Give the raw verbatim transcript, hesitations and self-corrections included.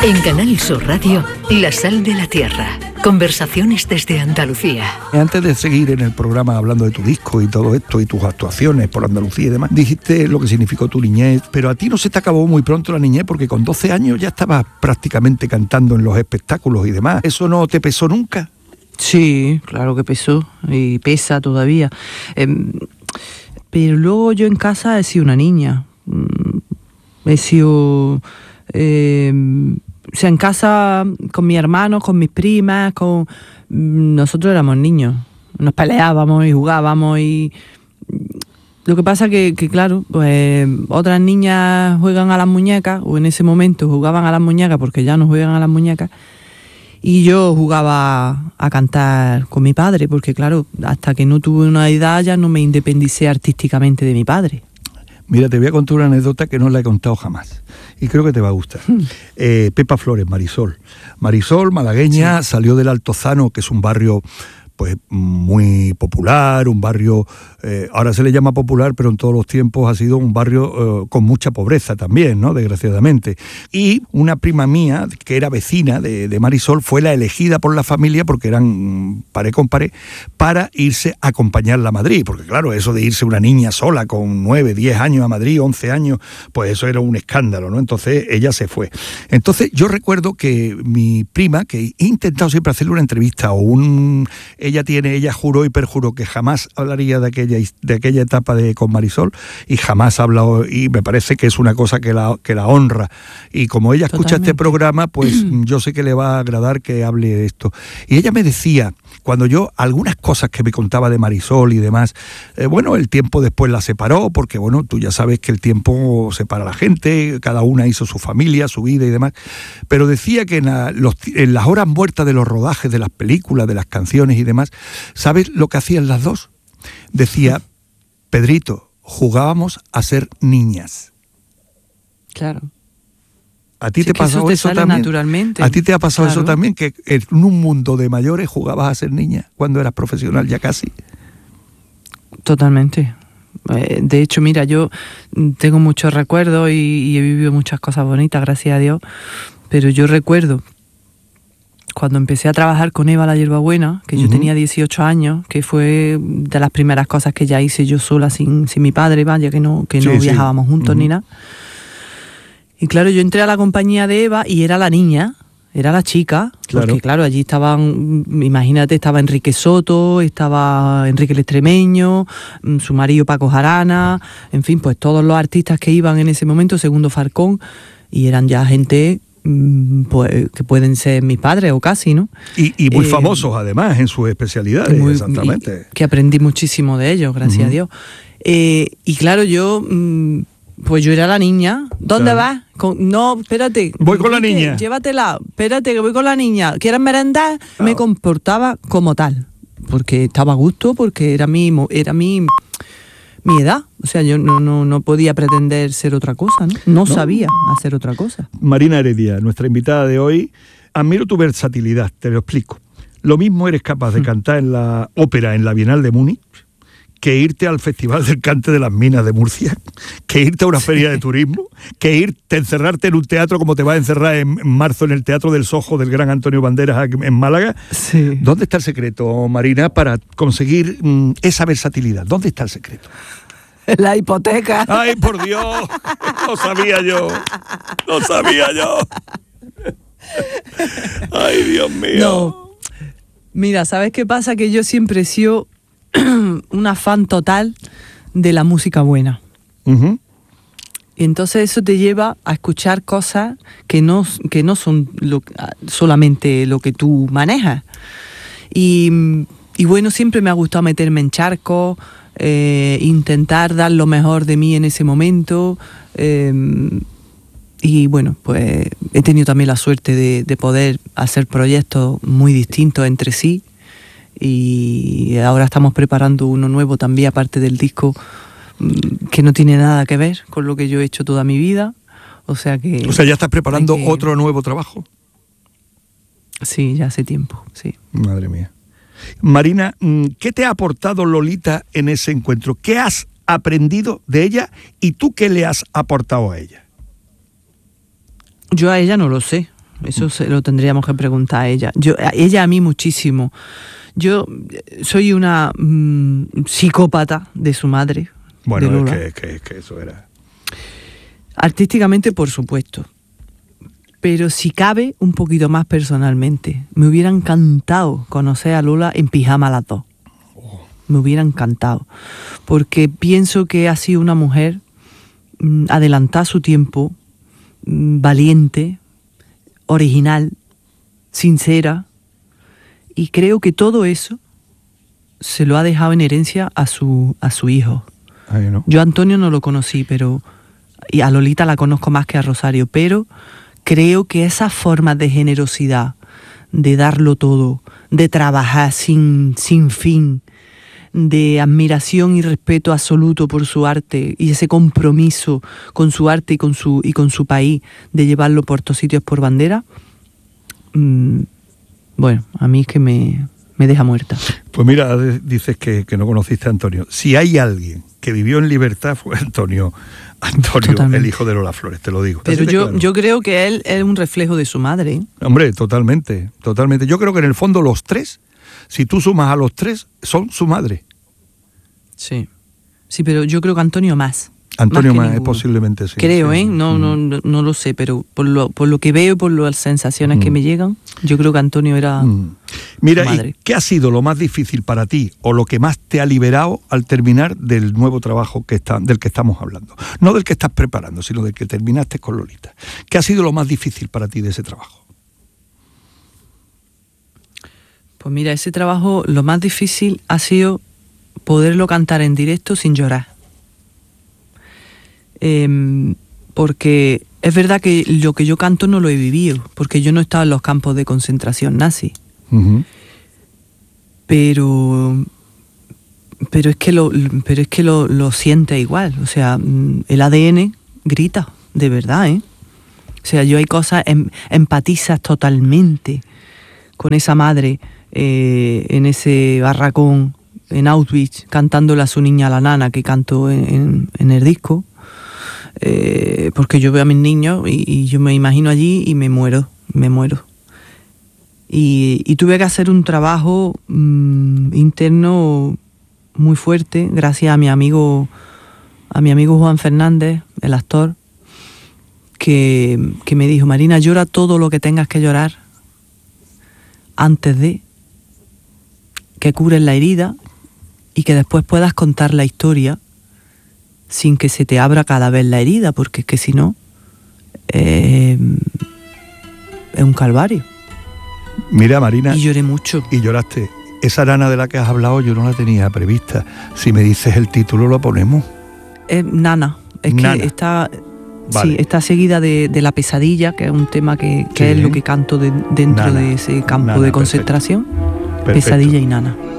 En Canal Sur Radio, La Sal de la Tierra. Conversaciones desde Andalucía. Antes de seguir en el programa hablando de tu disco y todo esto y tus actuaciones por Andalucía y demás, dijiste lo que significó tu niñez, pero a ti no se te acabó muy pronto la niñez porque con doce años ya estabas prácticamente cantando en los espectáculos y demás. ¿Eso no te pesó nunca? Sí, claro que pesó y pesa todavía. Eh, pero luego yo en casa he sido una niña. He sido... Eh, o sea, en casa con mis hermanos, con mis primas, con nosotros éramos niños. Nos peleábamos y jugábamos y... Lo que pasa que, que claro, pues otras niñas juegan a las muñecas, o en ese momento jugaban a las muñecas porque ya no juegan a las muñecas, y yo jugaba a cantar con mi padre, porque claro, hasta que no tuve una edad ya no me independicé artísticamente de mi padre. Mira, te voy a contar una anécdota que no la he contado jamás y creo que te va a gustar. eh, Pepa Flores, Marisol. Marisol, malagueña, sí. Salió del Altozano, que es un barrio pues muy popular, un barrio, eh, ahora se le llama popular, pero en todos los tiempos ha sido un barrio eh, con mucha pobreza también, ¿no? Desgraciadamente. Y una prima mía, que era vecina de, de Marisol, fue la elegida por la familia, porque eran paré con paré, para irse a acompañarla a Madrid, porque claro, eso de irse una niña sola con nueve, diez años a Madrid, once años, pues eso era un escándalo, ¿no? Entonces ella se fue. Entonces yo recuerdo que mi prima, que he intentado siempre hacerle una entrevista o un... Ella tiene, ella juró y perjuró que jamás hablaría de aquella, de aquella etapa de con Marisol y jamás ha hablado, y me parece que es una cosa que la, que la honra. Y como ella escucha Totalmente. Este programa, pues yo sé que le va a agradar que hable de esto. Y ella me decía, cuando yo, algunas cosas que me contaba de Marisol y demás, eh, bueno, el tiempo después la separó, porque bueno, tú ya sabes que el tiempo separa a la gente, cada una hizo su familia, su vida y demás, pero decía que en, la, los, en las horas muertas de los rodajes de las películas, de las canciones y demás, ¿sabes lo que hacían las dos? Decía, Pedrito, jugábamos a ser niñas. Claro. ¿A ti sí, te pasó eso, te eso sale también? Naturalmente. ¿A ti te ha pasado claro. eso también? Que en un mundo de mayores jugabas a ser niña cuando eras profesional ya casi. Totalmente. De hecho, mira, yo tengo muchos recuerdos y, y he vivido muchas cosas bonitas, gracias a Dios, pero yo recuerdo cuando empecé a trabajar con Eva la Hierbabuena, que yo uh-huh. tenía dieciocho años, que fue de las primeras cosas que ya hice yo sola sin, sin mi padre, vaya, que no, que no sí, viajábamos sí. juntos uh-huh. ni nada. Y claro, yo entré a la compañía de Eva y era la niña, era la chica, claro. porque claro, allí estaban, imagínate, estaba Enrique Soto, estaba Enrique el Extremeño, su marido Paco Jarana, en fin, pues todos los artistas que iban en ese momento, Segundo Falcón, y eran ya gente... Pues, que pueden ser mis padres o casi, ¿no? Y, y muy eh, famosos además en sus especialidades, muy, exactamente. Que aprendí muchísimo de ellos, gracias uh-huh. a Dios. Eh, y claro, yo, pues yo era la niña. ¿Dónde claro. vas? Con, no, espérate. Voy con la niña. Llévatela, espérate que voy con la niña. ¿Quieres merendar? Claro. Me comportaba como tal, porque estaba a gusto, porque era mi, era mi... mi edad, o sea, yo no, no, no podía pretender ser otra cosa, ¿no? No, no sabía hacer otra cosa. Marina Heredia, nuestra invitada de hoy, admiro tu versatilidad, te lo explico. Lo mismo eres capaz de cantar en la ópera en la Bienal de Múnich, que irte al Festival del Cante de las Minas de Murcia, que irte a una feria de turismo, que irte, encerrarte en un teatro como te vas a encerrar en marzo en el Teatro del Sojo del gran Antonio Banderas en Málaga. Sí. ¿Dónde está el secreto, Marina, para conseguir mm, esa versatilidad? ¿Dónde está el secreto? La hipoteca. ¡Ay, por Dios! Lo sabía yo. Lo sabía yo. ¡Ay, Dios mío! No. Mira, ¿sabes qué pasa? Que yo siempre he sido una fan total de la música buena. Uh-huh. Y entonces eso te lleva a escuchar cosas que no, que no son lo, solamente lo que tú manejas. Y, y bueno, siempre me ha gustado meterme en charcos, eh, intentar dar lo mejor de mí en ese momento. Eh, y bueno, pues he tenido también la suerte de, de poder hacer proyectos muy distintos entre sí. Y ahora estamos preparando uno nuevo también, aparte del disco, que no tiene nada que ver con lo que yo he hecho toda mi vida. O sea que... O sea, ¿ya estás preparando que... otro nuevo trabajo? Sí, ya hace tiempo, sí. Madre mía. Marina, ¿qué te ha aportado Lolita en ese encuentro? ¿Qué has aprendido de ella y tú qué le has aportado a ella? Yo a ella no lo sé. Eso se lo tendríamos que preguntar a ella. Yo, a ella a mí muchísimo. Yo soy una mmm, psicópata de su madre. Bueno, de Lola. Es, que, es, que, es que eso era... Artísticamente, por supuesto. Pero si cabe, un poquito más personalmente. Me hubiera encantado conocer a Lola en pijama las dos. Oh. Me hubiera encantado. Porque pienso que ha sido una mujer mmm, adelantada a su tiempo, mmm, valiente, original, sincera, y creo que todo eso se lo ha dejado en herencia a su, a su hijo. Ay, ¿no? Yo a Antonio no lo conocí, pero y a Lolita la conozco más que a Rosario, pero creo que esas formas de generosidad, de darlo todo, de trabajar sin, sin fin, de admiración y respeto absoluto por su arte y ese compromiso con su arte y con su, y con su país, de llevarlo por todos sitios por bandera, mmm, bueno, a mí es que me, me deja muerta. Pues mira, dices que, que no conociste a Antonio. Si hay alguien que vivió en libertad fue Antonio, Antonio, totalmente. El hijo de Lola Flores, te lo digo. Pero yo, claro. yo creo que él es un reflejo de su madre. Hombre, totalmente, totalmente. Yo creo que en el fondo los tres, si tú sumas a los tres, son su madre. Sí, sí, pero yo creo que Antonio más. Antonio más, más posiblemente sí. Creo, sí. ¿eh? No, mm. no, no lo sé, pero por lo, por lo que veo, por las sensaciones mm. que me llegan, yo creo que Antonio era mm. Mira, madre. ¿y qué ha sido lo más difícil para ti o lo que más te ha liberado al terminar del nuevo trabajo que está, del que estamos hablando? No del que estás preparando, sino del que terminaste con Lolita. ¿Qué ha sido lo más difícil para ti de ese trabajo? Pues mira, ese trabajo, lo más difícil ha sido poderlo cantar en directo sin llorar. Eh, porque es verdad que lo que yo canto no lo he vivido, porque yo no he estado en los campos de concentración nazi. Uh-huh. Pero pero es que lo pero es que lo, lo siente igual, o sea, el A D N grita, de verdad, ¿eh? O sea, yo hay cosas, em, empatizas totalmente con esa madre eh, en ese barracón en Auschwitz, cantándole a su niña, la nana, que canto en, en, en el disco. Eh, porque yo veo a mis niños y, y yo me imagino allí y me muero, me muero. Y, y tuve que hacer un trabajo mmm, interno muy fuerte, gracias a mi amigo, a mi amigo Juan Fernández, el actor, que, que me dijo: Marina, llora todo lo que tengas que llorar antes de que cures la herida y que después puedas contar la historia sin que se te abra cada vez la herida, porque es que si no, eh, es un calvario. Mira, Marina... Y lloré mucho. Y lloraste. Esa Nana de la que has hablado yo no la tenía prevista. Si me dices el título, lo ponemos. Es Nana. Es Nana. Que está... Vale. Sí, está seguida de, de La Pesadilla, que es un tema que, que sí. es lo que canto de, dentro Nana. De ese campo Nana, de concentración. Perfecto. Pesadilla y Nana.